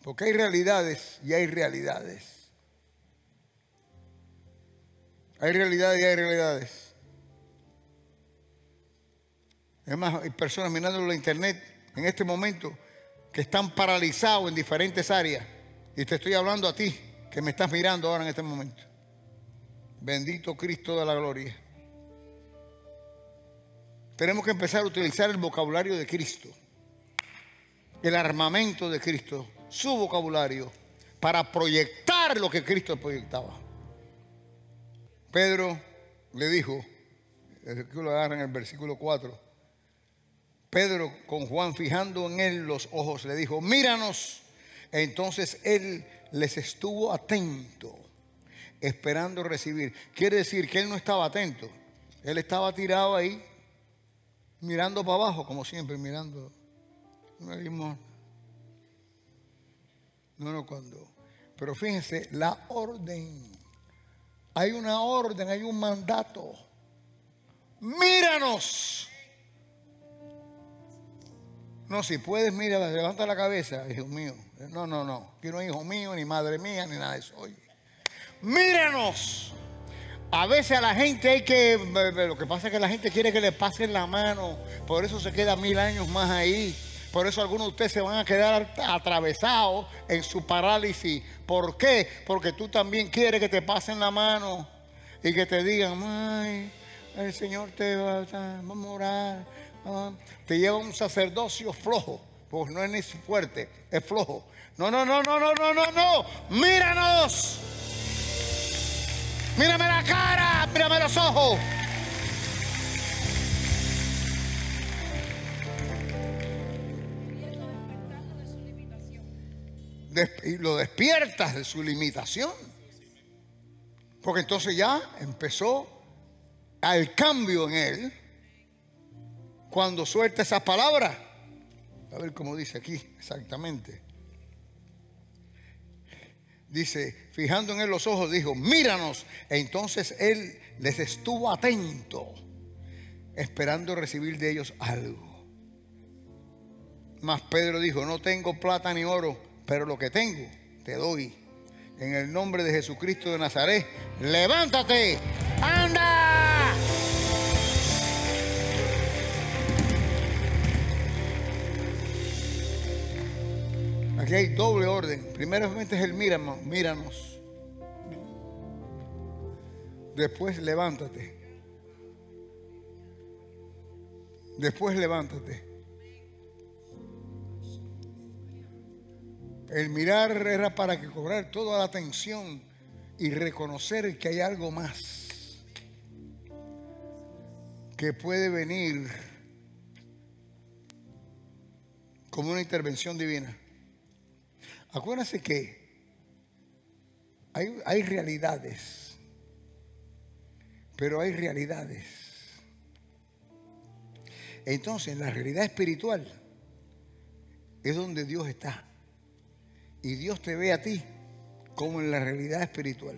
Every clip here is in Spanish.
Porque hay realidades y hay realidades. Hay realidades y hay realidades. Es más, hay personas mirando la internet en este momento que están paralizados en diferentes áreas. Y te estoy hablando a ti, que me estás mirando ahora en este momento. Bendito Cristo de la gloria. Tenemos que empezar a utilizar el vocabulario de Cristo, el armamento de Cristo, su vocabulario, para proyectar lo que Cristo proyectaba. Pedro le dijo, que lo agarra en el versículo 4, Pedro con Juan fijando en él los ojos le dijo, míranos. Entonces él les estuvo atento, esperando recibir. Quiere decir que él no estaba atento, él estaba tirado ahí, mirando para abajo, como siempre, mirando. No, cuando. Pero fíjense, la orden. Hay una orden, hay un mandato. Míranos. No, si puedes, mira, levanta la cabeza, hijo mío. No. Aquí no hay hijo mío, ni madre mía, ni nada de eso. Oye, míranos. A veces a la gente hay que, lo que pasa es que la gente quiere que le pasen la mano, por eso se queda 1000 años más ahí. Por eso algunos de ustedes se van a quedar atravesados en su parálisis. ¿Por qué? Porque tú también quieres que te pasen la mano y que te digan, ay, el Señor te va a orar. Te lleva un sacerdocio flojo, pues no es ni fuerte, es flojo. No. Míranos. Mírame la cara, mírame los ojos. Y lo despiertas de su limitación. Porque entonces ya empezó el cambio en él cuando suelta esas palabras. A ver cómo dice aquí exactamente. Dice, fijando en él los ojos, dijo, míranos. Entonces él les estuvo atento, esperando recibir de ellos algo. Mas Pedro dijo, no tengo plata ni oro, pero lo que tengo te doy. En el nombre de Jesucristo de Nazaret, levántate, anda. Aquí hay doble orden. Primeramente es el míranos. Después levántate. Después levántate. El mirar era para que cobrar toda la atención y reconocer que hay algo más que puede venir como una intervención divina. Acuérdense que hay realidades, pero hay realidades. Entonces, la realidad espiritual es donde Dios está. Y Dios te ve a ti como en la realidad espiritual.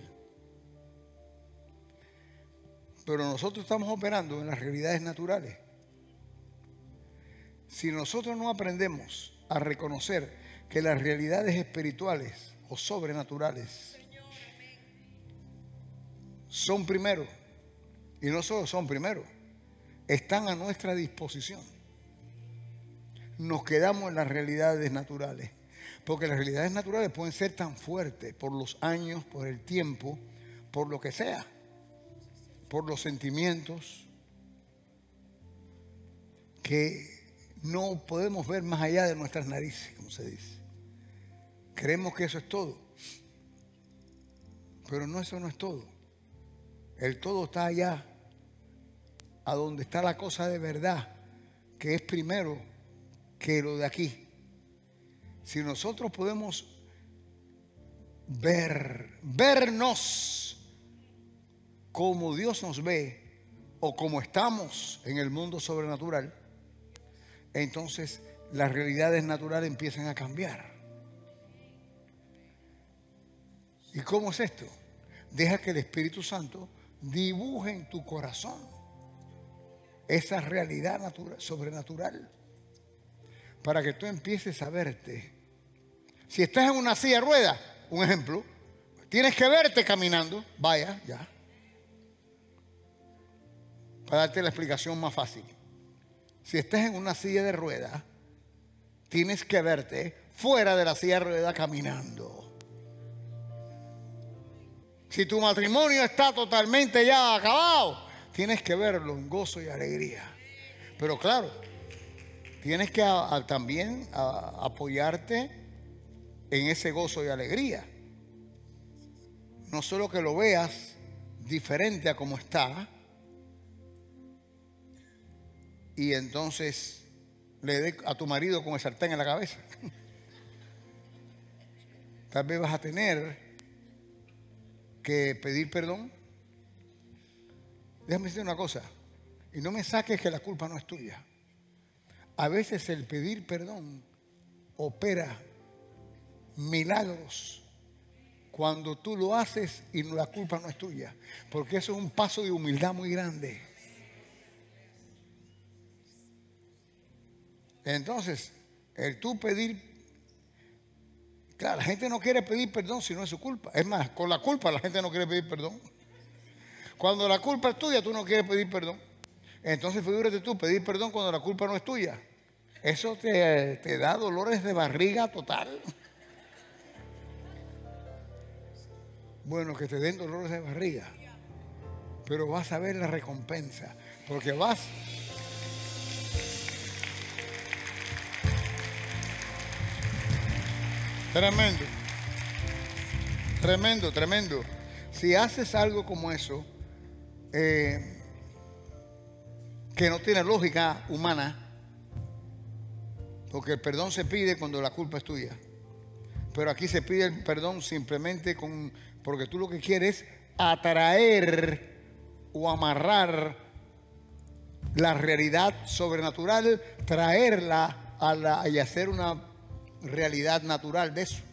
Pero nosotros estamos operando en las realidades naturales. Si nosotros no aprendemos a reconocer que las realidades espirituales o sobrenaturales son primero, y no solo son primero, están a nuestra disposición, nos quedamos en las realidades naturales. Porque las realidades naturales pueden ser tan fuertes por los años, por el tiempo, por lo que sea, por los sentimientos, que no podemos ver más allá de nuestras narices, como se dice. Creemos que eso es todo, pero no, eso no es todo. El todo está allá, a donde está la cosa de verdad, que es primero que lo de aquí. Si nosotros podemos vernos como Dios nos ve o como estamos en el mundo sobrenatural, entonces las realidades naturales empiezan a cambiar. ¿Y cómo es esto? Deja que el Espíritu Santo dibuje en tu corazón esa realidad sobrenatural, para que tú empieces a verte Si estás en una silla de ruedas, un ejemplo, tienes que verte caminando. Vaya, ya. Para darte la explicación más fácil. Si estás en una silla de ruedas, tienes que verte fuera de la silla de ruedas caminando. Si tu matrimonio está totalmente ya acabado, tienes que verlo en gozo y alegría. Pero claro, tienes que también apoyarte en ese gozo y alegría. No solo que lo veas diferente a como está, y entonces le dé a tu marido con el sartén en la cabeza. Tal vez vas a tener que pedir perdón. Déjame decirte una cosa, y no me saques que la culpa no es tuya. A veces el pedir perdón opera milagros cuando tú lo haces y la culpa no es tuya, porque eso es un paso de humildad muy grande. Entonces, el tú pedir, claro, la gente no quiere pedir perdón si no es su culpa. Es más, con la culpa la gente no quiere pedir perdón. Cuando la culpa es tuya, tú no quieres pedir perdón. Entonces, figúrate tú, pedir perdón cuando la culpa no es tuya. Eso te da dolores de barriga total. Bueno, que te den dolores de barriga, pero vas a ver la recompensa, porque vas... Tremendo, tremendo, tremendo. Si haces algo como eso, que no tiene lógica humana, porque el perdón se pide cuando la culpa es tuya, pero aquí se pide el perdón simplemente porque tú lo que quieres es atraer o amarrar la realidad sobrenatural, traerla y hacer una realidad natural de eso.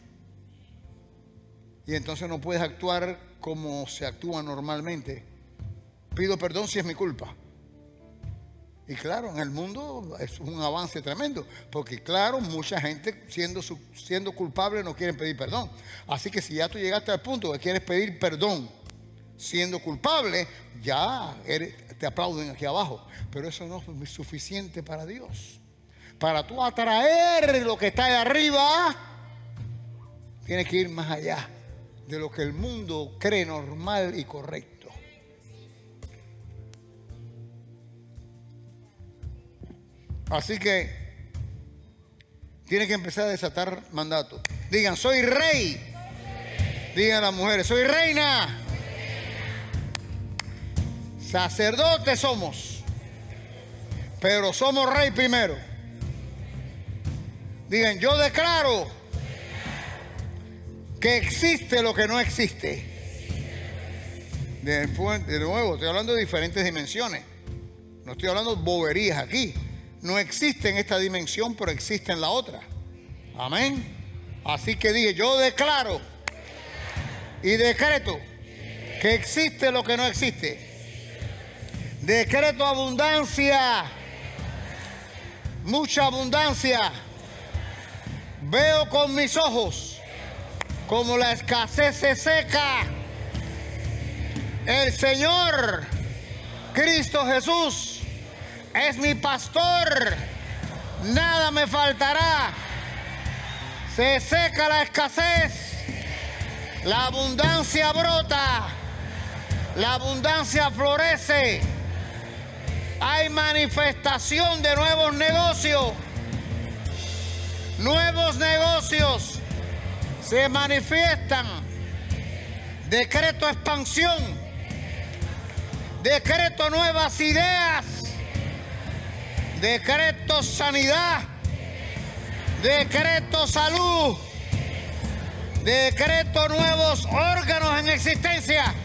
Y entonces no puedes actuar como se actúa normalmente. Pido perdón si es mi culpa. Y claro, en el mundo es un avance tremendo, porque claro, mucha gente siendo culpable no quieren pedir perdón. Así que si ya tú llegaste al punto que quieres pedir perdón siendo culpable, ya te aplauden aquí abajo. Pero eso no es suficiente para Dios. Para tú atraer lo que está ahí arriba, tienes que ir más allá de lo que el mundo cree normal y correcto. Así que tienes que empezar a desatar mandatos. Digan, soy rey. Digan las mujeres, soy reina. Sacerdotes somos, pero somos rey primero. Digan, yo declaro que existe lo que no existe. De nuevo, estoy hablando de diferentes dimensiones. No estoy hablando de boberías aquí. No existe en esta dimensión, pero existe en la otra. Amén. Así que dije, yo declaro y decreto que existe lo que no existe. Decreto abundancia, mucha abundancia. Veo con mis ojos como la escasez se seca. El Señor Cristo Jesús es mi pastor, nada me faltará. Se seca la escasez, la abundancia brota, la abundancia florece. Hay manifestación de nuevos negocios. Nuevos negocios se manifiestan. Decreto expansión. Decreto nuevas ideas. Decreto sanidad. Decreto salud. Decreto nuevos órganos en existencia.